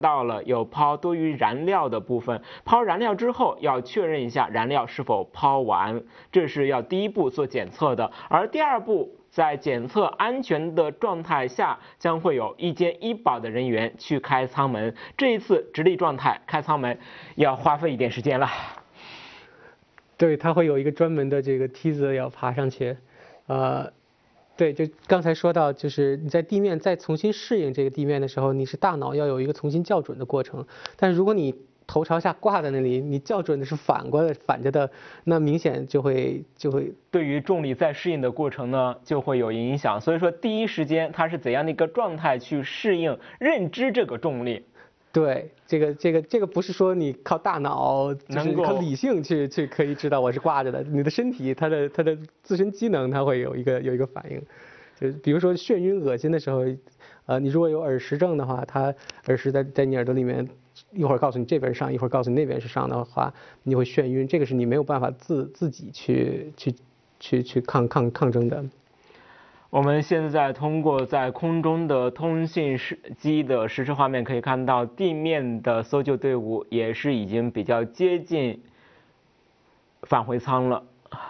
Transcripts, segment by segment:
到了有抛多余燃料的部分，抛燃料之后要确认一下燃料是否抛完，这是要第一步做检测的。而第二步，在检测安全的状态下，将会有一监一保的人员去开舱门。这一次直立状态开舱门要花费一点时间了。 对，它会有一个专门的这个梯子要爬上去，对，就刚才说到，就是你在地面再重新适应这个地面的时候，你是大脑要有一个重新校准的过程。但是如果你头朝下挂在那里，你校准的是反着的，那明显就会对于重力再适应的过程呢，就会有影响。所以说，第一时间它是怎样的一个状态去适应认知这个重力？ 对，这个不是说你靠大脑，就是靠理性去可以知道我是挂着的。你的身体它的自身机能它会有一个反应，就比如说眩晕恶心的时候，你如果有耳石症的话，它耳石在你耳朵里面，一会儿告诉你这边上，一会儿告诉你那边是上的话，你会眩晕，这个是你没有办法自己去抗争的。 我们现在通过在空中的通信机的实时画面可以看到，地面的搜救队伍也是已经比较接近返回舱了。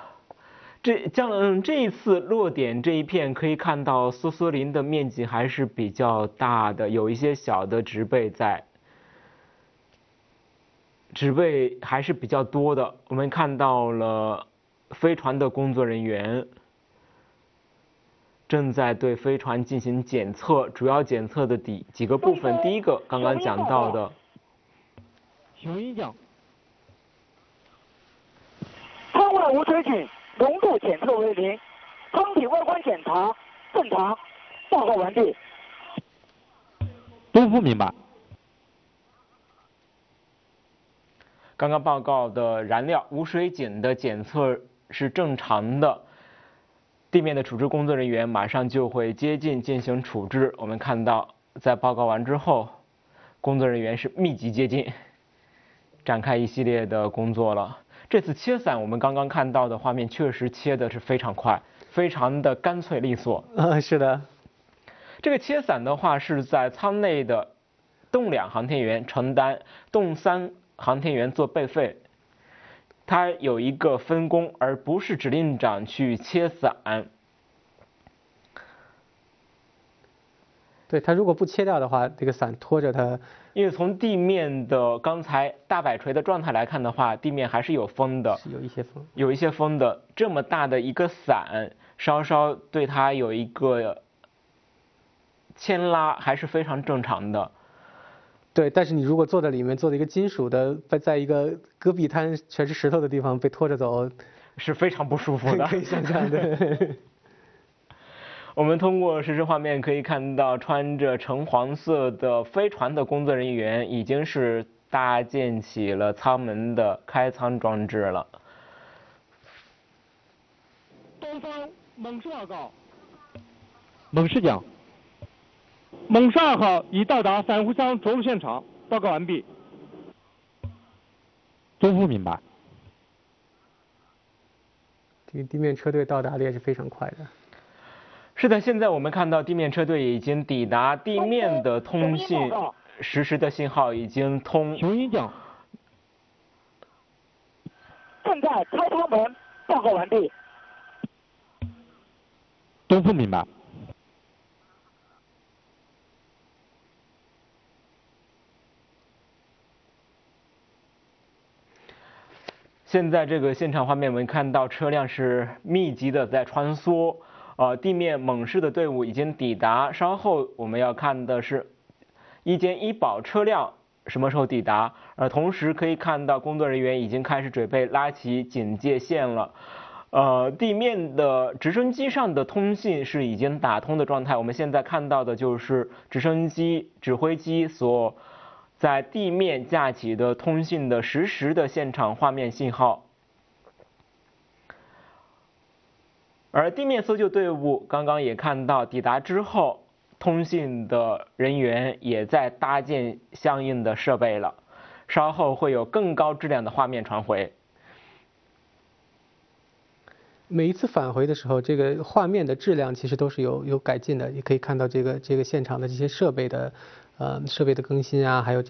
这一次落点这一片可以看到梭梭林的面积还是比较大的，有一些小的植被在，植被还是比较多的。我们看到了飞船的工作人员正在对飞船进行检测，主要检测的几个部分，第一个刚刚讲到的， 请音讲，舱外无水井，浓度检测为0，舱体外观检查正常，报告完毕。 都不明白。 刚刚报告的燃料无水井的检测是正常的。地面的处置工作人员马上就会接近进行处置。我们看到，在报告完之后，工作人员是密集接近，展开一系列的工作了。这次切伞，我们刚刚看到的画面确实切的是非常快，非常的干脆利索。 是的。 这个切伞的话，是在舱内的动2航天员承担，动3航天员做备费。它有一个分工，而不是指令长去切伞。 对，它如果不切掉的话，这个伞拖着它。 因为从地面的刚才大摆锤的状态来看的话，地面还是有风的， 是有一些风， 有一些风的。这么大的一个伞，稍稍对它有一个牵拉，还是非常正常的。 对，但是你如果坐在里面，坐在一个金属的，在一个戈壁滩全是石头的地方被拖着走， 是非常不舒服的。 可以想象的。 我们通过实时画面可以看到，穿着橙黄色的飞船的工作人员已经是搭建起了舱门的开舱装置了。 东方猛士报告。 猛士讲。 猛士2号已到达返回舱着陆现场，报告完毕。 都不明白。 这个地面车队到达的也是非常快的。 是的，现在我们看到地面车队已经抵达，地面的通信实时的信号已经通。 请音讲。 正在开舱门，报告完毕。 都不明白。 现在这个现场画面，我们看到车辆是密集的在穿梭，地面猛士的队伍已经抵达。稍后我们要看的是一监一保车辆什么时候抵达，同时可以看到工作人员已经开始准备拉起警戒线了。地面的直升机上的通信是已经打通的状态。我们现在看到的就是直升机指挥机所在地面架起的通信的实时的现场画面信号。而地面搜救队伍刚刚也看到抵达之后，通信的人员也在搭建相应的设备了，稍后会有更高质量的画面传回。 每一次返回的时候，这个画面的质量其实都是有改进的，也可以看到这个现场的这些设备的设备的更新啊，还有